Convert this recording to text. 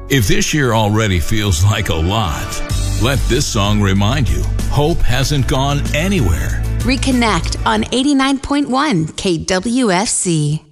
If this year already feels like a lot, let this song remind you, hope hasn't gone anywhere. Reconnect on 89.1 KWFC.